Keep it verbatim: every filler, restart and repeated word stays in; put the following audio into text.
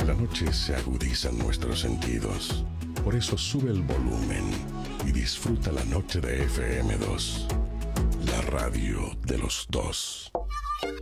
la noche se agudizan nuestros sentidos. Por eso sube el volumen y disfruta la noche de F M dos, la radio de los dos.